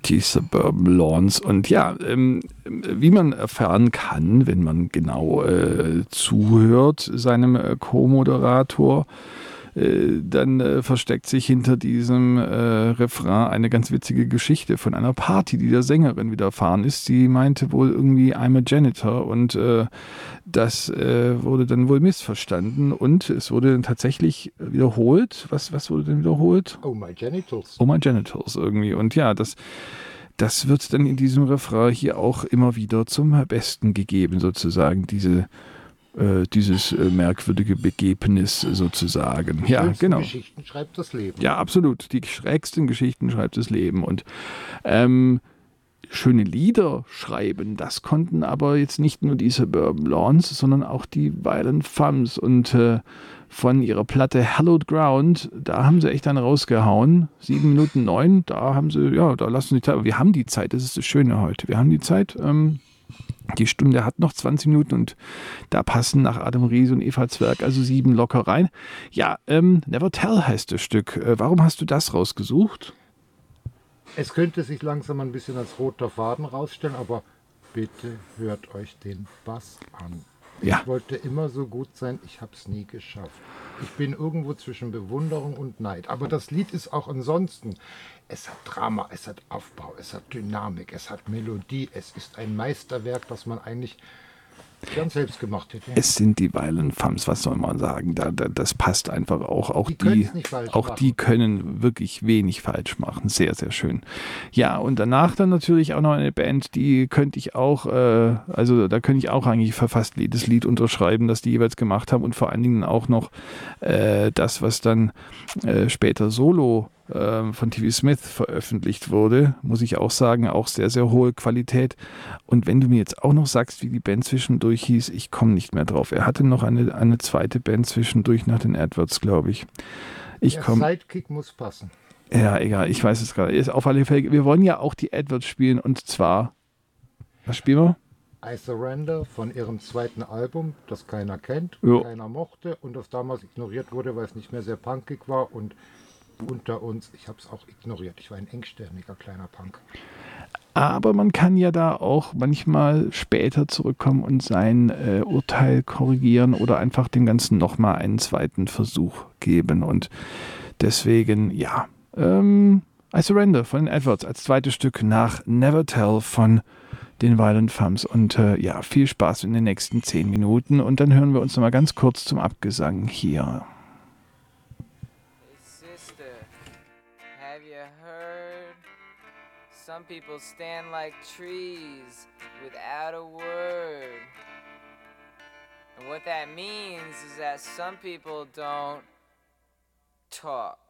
Die Suburban Lawns. Und ja, wie man erfahren kann, wenn man genau zuhört, seinem Co-Moderator, dann versteckt sich hinter diesem Refrain eine ganz witzige Geschichte von einer Party, die der Sängerin widerfahren ist. Sie meinte wohl irgendwie I'm a janitor und das wurde dann wohl missverstanden und es wurde dann tatsächlich wiederholt. Was wurde denn wiederholt? Oh, my genitals. Oh my genitals irgendwie. Und ja, das wird dann in diesem Refrain hier auch immer wieder zum Besten gegeben, sozusagen, dieses merkwürdige Begebnis sozusagen. Die Ja, schönsten genau. Geschichten schreibt das Leben. Ja, absolut. Die schrägsten Geschichten schreibt das Leben. Und ähm, schöne Lieder schreiben, das konnten aber jetzt nicht nur die Suburban Lawns, sondern auch die Violent Femmes. Und von ihrer Platte Hallowed Ground, da haben sie echt dann rausgehauen. 7:09, da haben sie, ja, da lassen sie Zeit. Aber wir haben die Zeit, das ist das Schöne heute. Wir haben die Zeit. Die Stunde hat noch 20 Minuten und da passen nach Adam Ries und Eva Zwerg also 7 locker rein. Ja, Never Tell heißt das Stück. Warum hast du das rausgesucht? Es könnte sich langsam ein bisschen als roter Faden rausstellen, aber bitte hört euch den Bass an. Ja. Ich wollte immer so gut sein, ich habe es nie geschafft. Ich bin irgendwo zwischen Bewunderung und Neid. Aber das Lied ist auch ansonsten. Es hat Drama, es hat Aufbau, es hat Dynamik, es hat Melodie. Es ist ein Meisterwerk, das man eigentlich gern selbst gemacht hätte. Es sind die Violent Femmes, was soll man sagen? Das passt einfach auch. Auch Die können's die, nicht falsch auch die machen. können wirklich wenig falsch machen. Sehr, sehr schön. Ja, und danach dann natürlich auch noch eine Band, die könnte ich auch, also da könnte ich auch eigentlich für fast jedes Lied unterschreiben, das die jeweils gemacht haben und vor allen Dingen auch noch das, was dann später solo von TV Smith veröffentlicht wurde, muss ich auch sagen, auch sehr, sehr hohe Qualität. Und wenn du mir jetzt auch noch sagst, wie die Band zwischendurch hieß, ich komme nicht mehr drauf. Er hatte noch eine zweite Band zwischendurch nach den Adverts, glaube ich. Der Sidekick muss passen. Ja, egal, ich weiß es gerade. Ist auf alle Fälle, wir wollen ja auch die Adverts spielen und zwar, was spielen wir? I Surrender von ihrem zweiten Album, das keiner kennt, Jo. keiner mochte und das damals ignoriert wurde, weil es nicht mehr sehr punkig war und unter uns, ich habe es auch ignoriert. Ich war ein engstirniger kleiner Punk. Aber man kann ja da auch manchmal später zurückkommen und sein Urteil korrigieren oder einfach dem Ganzen nochmal einen zweiten Versuch geben. Und deswegen, ja, I Surrender von den Adverts als zweites Stück nach Never Tell von den Violent Femmes. Und ja, viel Spaß in den nächsten 10 Minuten. Und dann hören wir uns nochmal ganz kurz zum Abgesang hier. Sister, have you heard? Some people stand like trees without a word. And what that means is that some people don't talk.